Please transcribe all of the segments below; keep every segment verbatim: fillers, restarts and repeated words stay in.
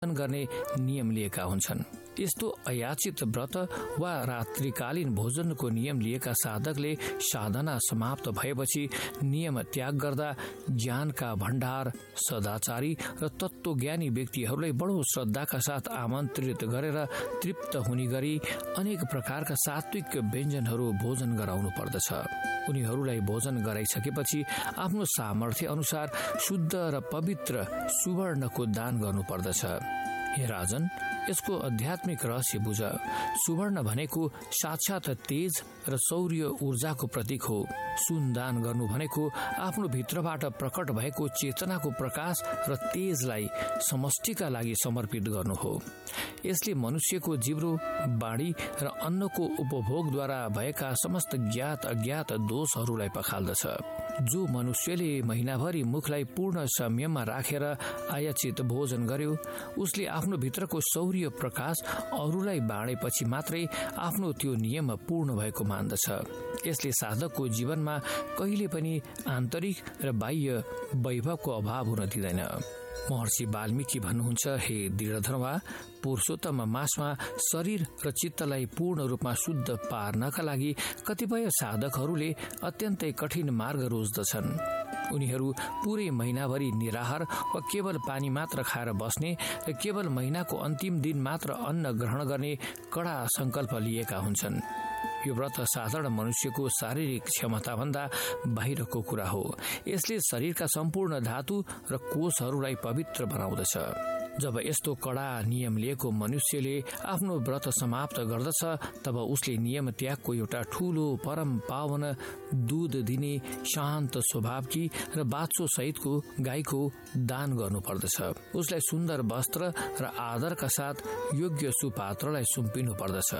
गर्ने नियम लिएका हुन्छन्। यस्तो अयाचित व्रत वा रात्रिकालीन भोजनको नियम लिएका साधकले साधना समाप्त भएपछि नियम त्याग गर्दा ज्ञानका भण्डार, सदाचारी र तत्त्वज्ञानी व्यक्तिहरूलाई बडो श्रद्धाका साथ आमन्त्रित गरेर तृप्त हुने गरी अनेक प्रकारका सात्विक व्यञ्जनहरू भोजन गराउनु पर्दछ। उनीहरूलाई भोजन गराइसकेपछि आफ्नो सामर्थ्य अनुसार शुद्ध र पवित्र सुवर्णको दान गर्नु पर्दछ। हे राजन, यसको आध्यात्मिक रहस्य बुझ। सुवर्ण भनेको साक्षात तेज र शौर्य ऊर्जाको प्रतीक हो। सुन दान गर्नु भनेको आफ्नो भित्रबाट प्रकट भएको चेतनाको प्रकाश र तेजलाई समष्टिका लागि समर्पित गर्नु हो। यसले मनुष्यको जिब्रो, बाणी र अन्नको उपभोगद्वारा भएका समस्त ज्ञात अज्ञात दोषहरूलाई पखाल्दछ। जो मनुष्यले महिनाभरि मुखलाई पूर्ण संयममा राखेर आयाचित भोजन गर्यो, उसले आफ्नो भित्रको शौर्य प्रकाश अरूलाई बाँडेपछि मात्रै आफ्नो त्यो नियम पूर्ण भएको मान्दछ। यसले साधकको जीवनमा कहिले पनि आन्तरिक र बाह्य वैभवको अभाव हुन दिँदैन। महर्षि वाल्मीकि भन्नुहुन्छ, हे दृढधर्मा, पुरुषोत्तम मासमा शरीर र चित्तलाई पूर्ण रूपमा शुद्ध पार्नका लागि कतिपय साधकहरूले अत्यन्तै कठिन मार्ग रोज्दछन्। उनीहरू पूरै महिनाभरि निराहार वा केवल पानी मात्र खाएर बस्ने र केवल महिनाको अन्तिम दिन मात्र अन्न ग्रहण गर्ने कडा संकल्प लिएका हुन्छन्। यो व्रत साधारण मनुष्यको शारीरिक क्षमताभन्दा बाहिरको कुरा हो। यसले शरीरका सम्पूर्ण धातु र कोषहरूलाई पवित्र बनाउँदछ। जब यस्तो कडा नियम लिएको मनुष्यले आफ्नो व्रत समाप्त गर्दछ, तब उसले नियम त्यागको एउटा ठूलो परम पावन दूध दिने शान्त स्वभावकी र बाछो सहितको गाईको दान गर्नुपर्दछ। उसलाई सुन्दर वस्त्र र आदरका साथ योग्य सुपात्रलाई सुम्पिनु पर्दछ।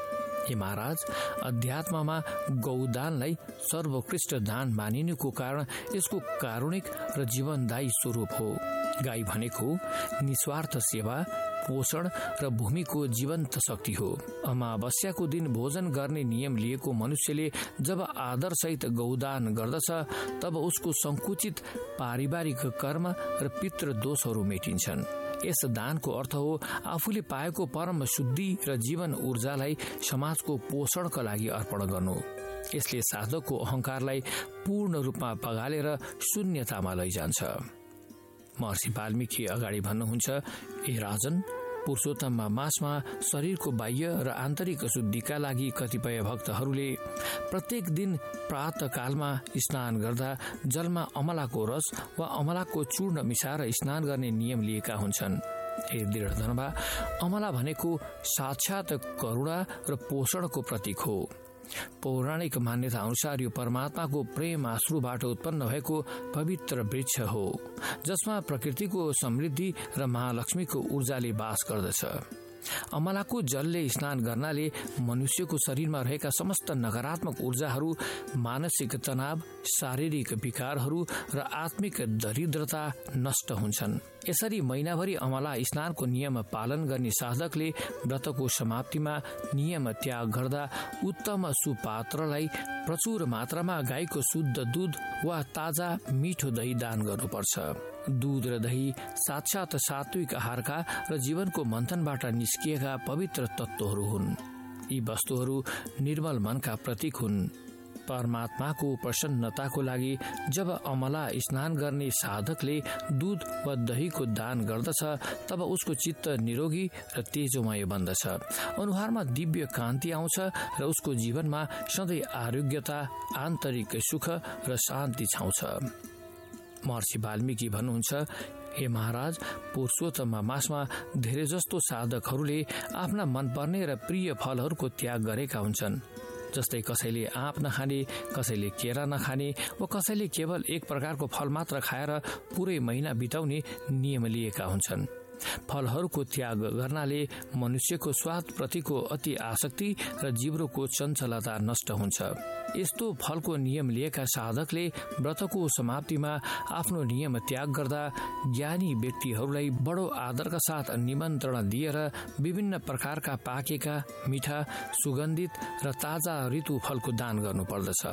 हे महाराज, अध्यात्ममा गौदानलाई सर्वोत्कृष्ट दान मानिनुको कारण यसको कारुणिक र जीवनदायी स्वरूप हो। गाई भनेको निस्वार्थ सेवा, पोषण र भूमिको जीवन्त शक्ति हो। अमावस्याको दिन भोजन गर्ने नियम लिएको मनुष्यले जब आदर सहित गौदान गर्दछ, तब उसको संकुचित पारिवारिक कर्म र पितृ दोषहरू मेटिन्छन्। यस दानको अर्थ हो आफूले पाएको परम शुद्धि र जीवन ऊर्जालाई समाजको पोषणका लागि अर्पण गर्नु। यसले साधकको अहंकारलाई पूर्ण रूपमा पगालेर शून्यतामा लैजान्छ। महर्षि वाल्मीकि अगाडि भन्नुहुन्छ, हे राजन, पुरुषोत्तम मासमा शरीरको बाह्य र आन्तरिक शुद्धिका लागि कतिपय भक्तहरूले प्रत्येक दिन प्रातः कालमा स्नान गर्दा जलमा अमलाको रस वा अमलाको चूर्ण मिसाएर स्नान गर्ने नियम लिएका हुन्छन्। हे दृढधर्मा, अमला भनेको साक्षात करुणा र पोषणको प्रतीक हो। पौराणिक मान्यता अनुसार यो परमात्माको प्रेम आश्रुबाट उत्पन्न भएको पवित्र वृक्ष हो, जसमा प्रकृतिको समृद्धि र महालक्ष्मीको ऊर्जाले बास गर्दछ। अमलाको जलले स्नान गर्नाले मनुष्यको शरीरमा रहेका समस्त नकारात्मक ऊर्जाहरू, मानसिक तनाव, शारीरिक विकारहरू र आत्मिक दरिद्रता नष्ट हुन्छन्। यसरी महिनाभरि अमला स्नानको नियम पालन गर्ने साधकले व्रतको समाप्तिमा नियम त्याग गर्दा उत्तम सुपात्रलाई प्रचुर मात्रामा गाईको शुद्ध दूध वा ताजा मिठो दही दान गर्नुपर्छ। दूध र दही साक्षात सात्विक आहारका र जीवनको मन्थनबाट निस्किएका पवित्र तत्त्वहरू हुन्। यी वस्तुहरू निर्मल मनका प्रतीक हुन्। परमात्माको प्रसन्नताको लागि जब अमला स्नान गर्ने साधकले दूध वा दहीको दान गर्दछ, तब उसको चित्त निरोगी र तेजोमय बन्दछ। अनुहारमा दिव्य कान्ति आउँछ र उसको जीवनमा सधैँ आरोग्यता, आन्तरिक सुख र शान्ति छाउँछ। महर्षि वाल्मीकि भन्नुहुन्छ, हे महाराज, पुरुषोत्तम मासमा धेरै जस्तो साधकहरूले आफ्ना मनपर्ने र प्रिय फलहरूको त्याग गरेका हुन्छन्। जस्तै कसैले आँप नखाने, कसैले केरा नखाने वा कसैले केवल एक प्रकारको फल मात्र खाएर पूरै महिना बिताउने नियम लिएका हुन्छन्। फलहरूको त्याग गर्नाले मनुष्यको स्वाद प्रतिको अति आसक्ति र जिब्रोको चञ्चलता नष्ट हुन्छ। यस्तो फलको नियम लिएका साधकले व्रतको समाप्तिमा आफ्नो नियम त्याग गर्दा ज्ञानी व्यक्तिहरूलाई बडो आदरका साथ निमन्त्रणा दिएर विभिन्न प्रकारका पाकेका, मिठा, सुगन्धित र ताजा ऋतु फलको दान गर्नुपर्दछ।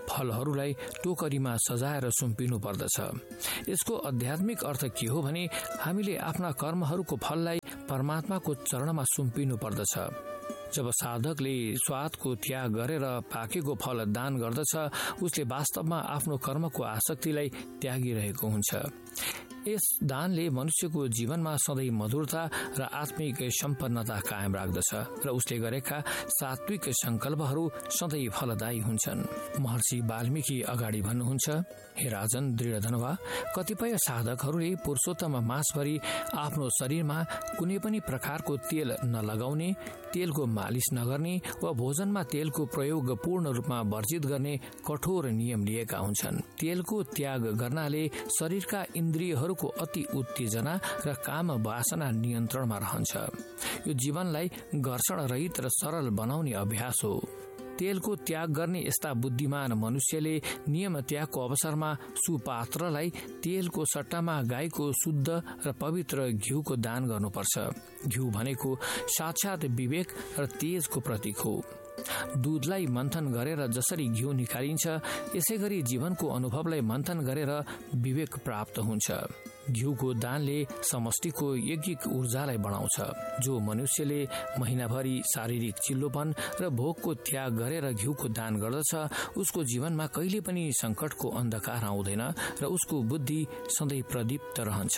फलहरूलाई टोकरीमा सजाएर सुम्पिनु पर्दछ। यसको आध्यात्मिक अर्थ के हो भने हामीले आफ्ना कर्महरूको फललाई परमात्माको चरणमा सुम्पिनु पर्दछ। जब साधकले स्वादको त्याग गरेर पाकेको फल दान गर्दछ, उसले वास्तवमा आफ्नो कर्मको आसक्तिलाई त्यागिरहेको हुन्छ। यस दानले मनुष्यको जीवनमा सधैँ मधुरता र आत्मिक सम्पन्नता कायम राख्दछ र उसले गरेका सात्विक संकल्पहरू सधैँ फलदायी हुन्छन्। महर्षि वाल्मीकि अगाडि भन्नुहुन्छ, हे राजन दृढधनवा, कतिपय साधकहरूले पुरुषोत्तम मासभरि आफ्नो शरीरमा कुनै पनि प्रकारको तेल नलगाउने, तेलको मालिस नगर्ने वा भोजनमा तेलको प्रयोग पूर्ण रूपमा वर्जित गर्ने कठोर नियम लिएका हुन्छन्। तेलको त्याग गर्नाले शरीरका इन्द्रियहरूको अति उत्तेजना र काम वासना नियन्त्रणमा रहन्छ। यो जीवनलाई घर्षण रहित र सरल बनाउने अभ्यास हो। तेलको त्याग गर्ने यस्ता बुद्धिमान मनुष्यले नियम त्यागको अवसरमा सुपात्रलाई तेलको सट्टामा गाईको शुद्ध र पवित्र घिउको दान गर्नुपर्छ। घिउ भनेको साक्षात विवेक र तेजको प्रतीक हो। दूधलाई मन्थन गरेर जसरी घिउ निकालिन्छ, यसै गरी जीवनको अनुभवलाई मन्थन गरेर विवेक प्राप्त हुन्छ। घिउको दानले समष्टिको यज्ञिक ऊर्जालाई बढाउँछ। जो मनुष्यले महिनाभरि शारीरिक चिल्लोपन र भोकको त्याग गरेर घिउको दान गर्दछ, उसको जीवनमा कहिले पनि संकटको अन्धकार आउँदैन र उसको बुद्धि सधैँ प्रदीप्त रहन्छ।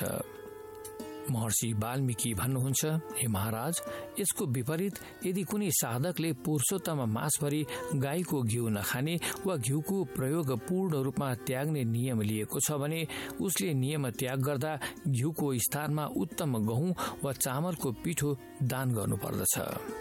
महर्षि वाल्मीकि भन्नुहुन्छ, हे महाराज, यसको विपरीत यदि कुनै साधकले पुरुषोत्तम मासभरि गाईको घिउ नखाने वा घिउको प्रयोग पूर्ण रूपमा त्याग्ने नियम लिएको छ भने उसले नियम त्याग गर्दा घिउको स्थानमा उत्तम गहुँ वा चामलको पिठो दान गर्नुपर्दछ।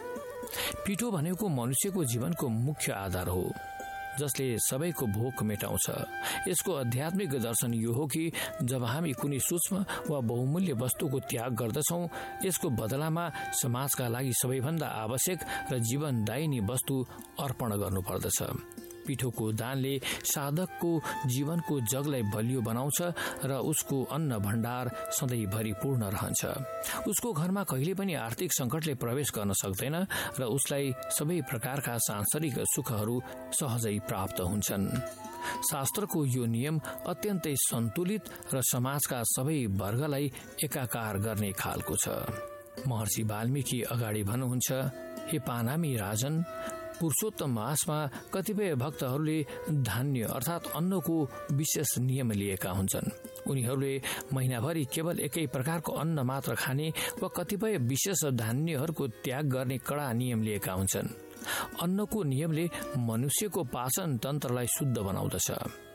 पिठो भनेको मनुष्यको जीवनको मुख्य आधार हो, जसले सबैको भोक मेटाउँछ। यसको आध्यात्मिक दर्शन यो हो कि जब हामी कुनै सूक्ष्म वा बहुमूल्य वस्तुको त्याग गर्दछौँ, यसको बदलामा समाजका लागि सबैभन्दा आवश्यक र जीवनदायिनी वस्तु अर्पण गर्नुपर्दछ। पिठोको दानले साधकको जीवनको जगलाई बलियो बनाउँछ र उसको अन्न भण्डार सधैँभरि पूर्ण रहन्छ। उसको घरमा कहिले पनि आर्थिक सङ्कटले प्रवेश गर्न सक्दैन र उसलाई सबै प्रकारका सांसारिक सुखहरू सहजै प्राप्त हुन्छन्। शास्त्रको यो नियम अत्यन्तै सन्तुलित र समाजका सबै वर्गलाई एकाकार गर्ने खालको छ। महर्षि वाल्मीकि अगाडि भन्नुहुन्छ, हे पानामी राजन, पुरुषोत्तम मासमा कतिपय भक्तहरूले धान्य अर्थात् अन्नको विशेष नियम लिएका हुन्छन्। उनीहरूले महिनाभरि केवल एकै प्रकारको अन्न मात्र खाने वा कतिपय विशेष धान्यहरूको त्याग गर्ने कडा नियम लिएका हुन्छन्। अन्नको नियमले मनुष्यको पाचन तन्त्रलाई शुद्ध बनाउँदछ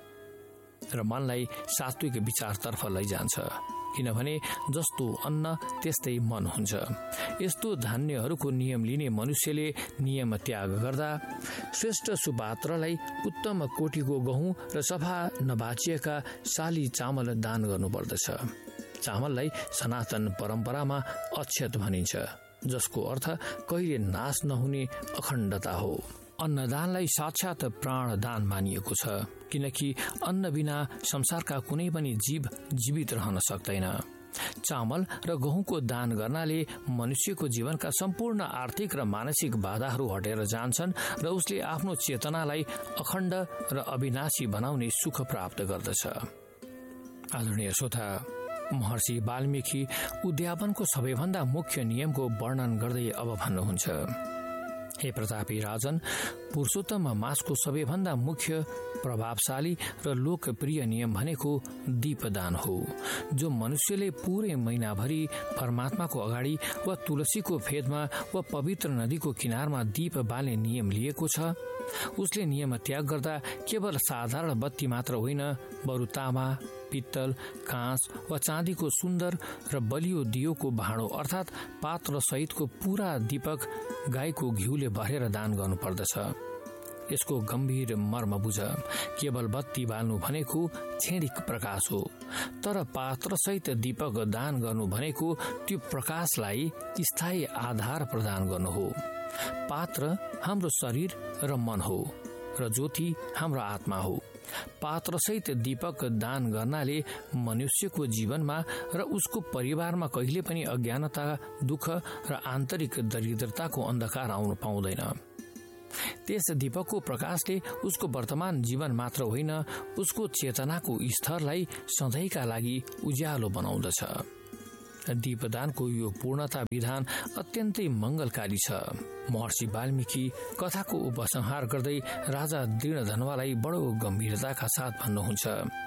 र मनलाई सात्विक विचारतर्फ लैजान्छ, किनभने जस्तो अन्न त्यस्तै मन हुन्छ। यस्तो धान्यहरूको नियम लिने मनुष्यले नियम त्याग गर्दा श्रेष्ठ सुपात्रलाई उत्तम कोटिको गहुँ र सफा नबाचिएका साली चामल दान गर्नुपर्दछ। चामललाई सनातन परम्परामा अक्षत भनिन्छ, जसको अर्थ कहिले नाश नहुने अखण्डता हो। अन्नदानलाई साक्षात प्राणदान मानिएको छ, किनकि अन्न बिना संसारका कुनै पनि जीव जीवित रहन सक्दैन। चामल र गहुँको दान गर्नाले मनुष्यको जीवनका सम्पूर्ण आर्थिक र मानसिक बाधाहरू हटेर जान्छन् र उसले आफ्नो चेतनालाई अखण्ड र अविनाशी बनाउने सुख प्राप्त गर्दछ। आदरणीय श्रोता, महर्षि वाल्मीकि उद्यापनको सबैभन्दा मुख्य नियमको वर्णन गर्दै अब भन्नुहुन्छ, हे प्रतापी राजन, पुरुषोत्तम मासको सबैभन्दा मुख्य, प्रभावशाली र लोकप्रिय नियम भनेको दीपदान हो। जो मनुष्यले पूरै महिनाभरि परमात्माको अगाडि वा तुलसीको फेदमा वा पवित्र नदीको किनारमा दीप बाल्ने नियम लिएको छ, उसले नियम त्याग गर्दा केवल साधारण बत्ती मात्र होइन, बरु तामा, पित्तल, काँच वा चाँदीको सुन्दर र बलियो दियोको भाँडो अर्थात् पात्र सहितको पूरा दीपक गाईको घिउले भरेर दान गर्नुपर्दछ। यसको गम्भीर मर्म बुझ। केवल बत्ती बाल्नु भनेको क्षणिक प्रकाश हो, तर पात्रसहित दीपक दान गर्नु भनेको त्यो प्रकाशलाई स्थायी आधार प्रदान गर्नु हो। पात्र हाम्रो शरीर र मन हो र ज्योति हाम्रो आत्मा हो। पात्रसहित दीपक दान गर्नाले मनुष्यको जीवनमा र उसको परिवारमा कहिले पनि अज्ञानता, दुःख र आन्तरिक दरिद्रताको अन्धकार आउन पाउँदैन। त्यस दीपकको प्रकाशले उसको वर्तमान जीवन मात्र होइन, उसको चेतनाको स्तरलाई सधैँका लागि उज्यालो बनाउँदछ। दीपदानको यो पूर्णता विधान अत्यन्तै मंगलकारी छ। महर्षि वाल्मीकि कथाको उपसंहार गर्दै राजा दृढधनवालाई बडो गम्भीरताका साथ भन्नुहुन्छ,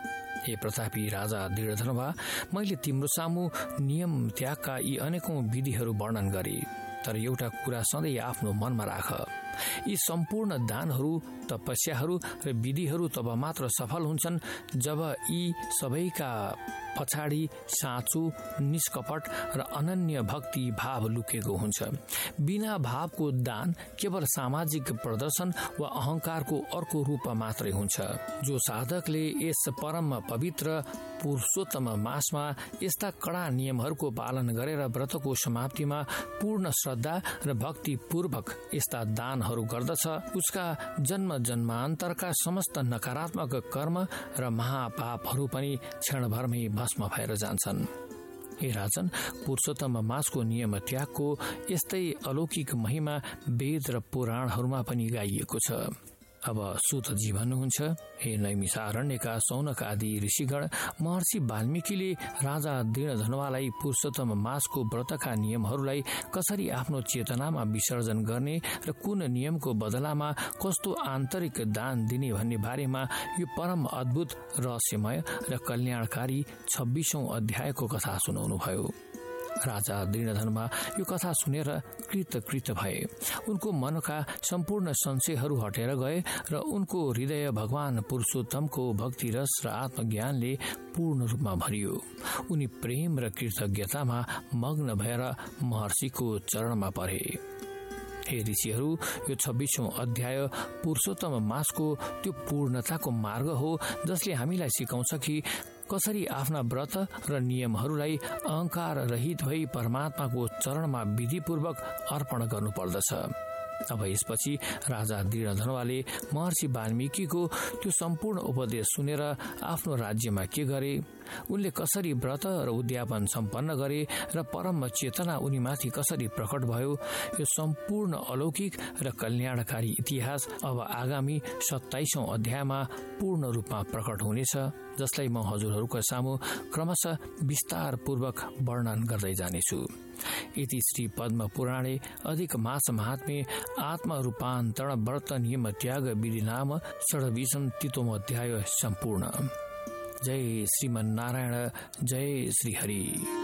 हे प्रतापी राजा दृढधनवा, मैले तिम्रो सामु नियम त्यागका यी अनेकौं विधिहरू वर्णन गरे, तर एउटा कुरा सधैँ आफ्नो मनमा राख, यी सम्पूर्ण दानहरू, तपस्याहरू र विधिहरू तब मात्र सफल हुन्छन् जब यी सबैका पछाडि साँचो, निष्कपट र अनन्य भक्ति भाव लुकेको हुन्छ। बिना भावको दान केवल सामाजिक प्रदर्शन वा अहंकारको अर्को रूप मात्रै हुन्छ। जो साधकले यस परम पवित्र पुरुषोत्तम मासमा यस्ता कडा नियमहरूको पालन गरेर व्रतको समाप्तिमा पूर्ण श्रद्धा र भक्ति पूर्वक यस्ता दानहरू गर्दछ, उसका जन्म जन्मान्तरका समस्त नकारात्मक कर्म र महापापहरू पनि क्षणभरमै भस्म भएर जान्छन्। हे राजन, पुरुषोत्तम मासको नियम त्यागको यस्तै अलौकिक महिमा वेद र पुराणहरूमा पनि गाइएको छ। अब सूतजी भन्नुहुन्छ, हे नैमिषारण्यका सौनक आदि ऋषिगण, महर्षि वाल्मीकिले राजा दृढधनवालाई पुरुषोत्तम मासको व्रतका नियमहरूलाई कसरी आफ्नो चेतनामा विसर्जन गर्ने र कुन नियमको बदलामा कस्तो आन्तरिक दान दिने भन्ने बारेमा यो परम अद्भुत, रहस्यमय र कल्याणकारी छब्बीसौं अध्यायको कथा सुनाउनु भयो। राजा दृढधनमा यो कथा सुनेर कृतकृत भए। उनको मनका सम्पूर्ण संशयहरू हटेर गए र उनको हृदय भगवान पुरुषोत्तमको भक्ति रस र आत्मज्ञानले पूर्ण रूपमा भरियो। उनी प्रेम र कृतज्ञतामा मग्न भएर महर्षिको चरणमा परे। हे ऋषिहरू, यो छब्बीसौं अध्याय पुरुषोत्तम मासको त्यो पूर्णताको मार्ग हो जसले हामीलाई सिकाउँछ कि कसरी आफ्ना व्रत र नियमहरूलाई अहंकार रहित भई परमात्माको चरणमा विधिपूर्वक अर्पण गर्नुपर्दछ। अब यसपछि राजा दृढधनवाले महर्षि वाल्मीकिको त्यो सम्पूर्ण उपदेश सुनेर आफ्नो राज्यमा के गरे, उनले कसरी व्रत र उद्यापन सम्पन्न गरे र परम चेतना उनीमाथि कसरी प्रकट भयो, यो सम्पूर्ण अलौकिक र कल्याणकारी इतिहास अब आगामी सत्ताइसौं अध्यायमा पूर्ण रूपमा प्रकट हुनेछ, जसलाई म हजुरहरूको सामु क्रमशः विस्तार पूर्वक वर्णन गर्दै जानेछु। इति श्री पद्म पुराणे अधिक मास महात्म्ये आत्मा रूपान्तरण व्रत नियम त्याग विधि नाम षड्विंशं तितोम अध्याय सम्पूर्ण। जय श्रीमन्नारायण, जय श्री हरि।